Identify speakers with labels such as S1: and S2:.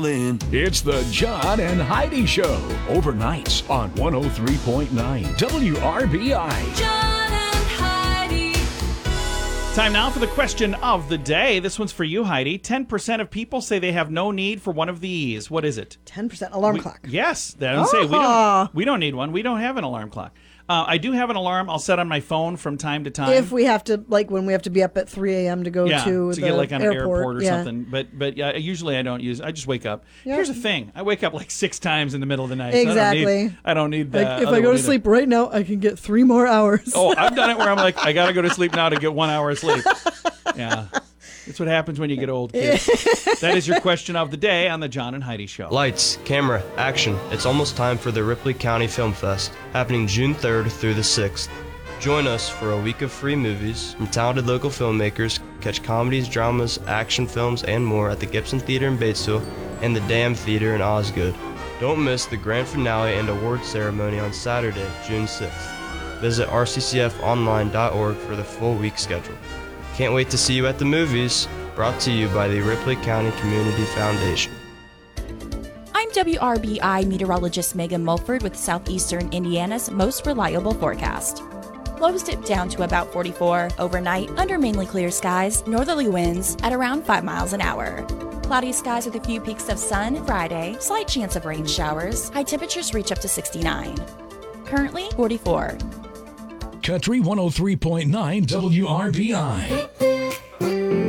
S1: It's the John and Heidi Show, overnights on 103.9 WRBI.
S2: John and Heidi.
S3: Time now for the question of the day. This one's for you, Heidi. 10% of people say they have no need for one of these. What is it?
S4: 10% alarm clock.
S3: Yes. They don't say we don't need one. We don't have an alarm clock. I do have an alarm I'll set on my phone from time to time.
S4: If we have to, like when we have to be up at 3 a.m. to go to the
S3: get like on
S4: airport.
S3: an airport or something. But usually I don't use. I just wake up. Yep. Here's the thing: I wake up like 6 times in the middle of the night.
S4: Exactly.
S3: So I don't need that.
S4: Like, if I go to sleep right now, I can get 3 more hours.
S3: Oh, I've done it where I'm like, I gotta go to sleep now to get 1 hour of sleep. Yeah. That's what happens when you get old, kids. That is your question of the day on the John and Heidi Show.
S5: Lights, camera, action. It's almost time for the Ripley County Film Fest, happening June 3rd through the 6th. Join us for a week of free movies from talented local filmmakers. Catch comedies, dramas, action films, and more at the Gibson Theater in Batesville and the Dam Theater in Osgood. Don't miss the grand finale and award ceremony on Saturday, June 6th. Visit rccfonline.org for the full week schedule. Can't wait to see you at the movies. Brought to you by the Ripley County Community Foundation.
S6: I'm WRBI meteorologist Megan Mulford with Southeastern Indiana's most reliable forecast. Lows dip down to about 44 overnight under mainly clear skies, northerly winds at around 5 miles an hour. Cloudy skies with a few peaks of sun Friday, slight chance of rain showers. High temperatures reach up to 69. Currently 44.
S1: Country 103.9 WRBI.